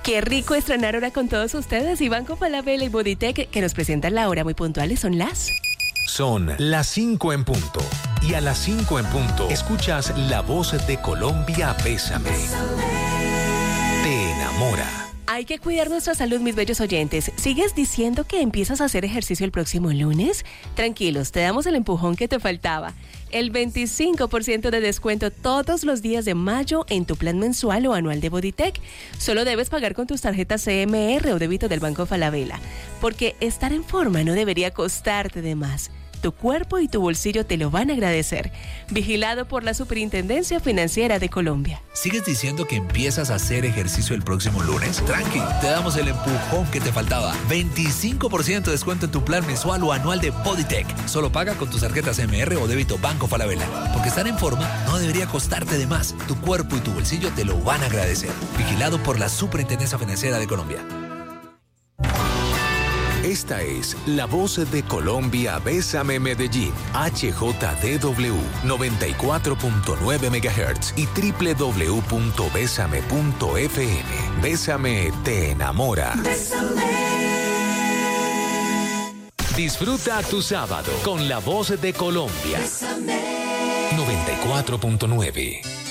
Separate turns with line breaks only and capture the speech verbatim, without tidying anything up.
Qué rico estrenar hora con todos ustedes y Banco Falabella y Bodytech que nos presentan la hora muy puntuales. Son las...
Son las cinco en punto. Y a las cinco en punto escuchas La Voz de Colombia, Bésame. Te enamora.
Hay que cuidar nuestra salud, mis bellos oyentes. ¿Sigues diciendo que empiezas a hacer ejercicio el próximo lunes? Tranquilos, te damos el empujón que te faltaba. El veinticinco por ciento de descuento todos los días de mayo en tu plan mensual o anual de Bodytech. Solo debes pagar con tus tarjetas C M R o débito del Banco Falabella, porque estar en forma no debería costarte de más. Tu cuerpo y tu bolsillo te lo van a agradecer. Vigilado por la Superintendencia Financiera de Colombia.
¿Sigues diciendo que empiezas a hacer ejercicio el próximo lunes? Tranqui, te damos el empujón que te faltaba. veinticinco por ciento de descuento en tu plan mensual o anual de Bodytech. Solo paga con tus tarjetas C M R o débito Banco Falabella. Porque estar en forma no debería costarte de más. Tu cuerpo y tu bolsillo te lo van a agradecer. Vigilado por la Superintendencia Financiera de Colombia.
Esta es La Voz de Colombia, Bésame Medellín, H J D W noventa y cuatro punto nueve megahertz y doble u doble u doble u punto bésame punto f m. Bésame te enamora. Bésame. Disfruta tu sábado con La Voz de Colombia. Bésame. noventa y cuatro punto nueve.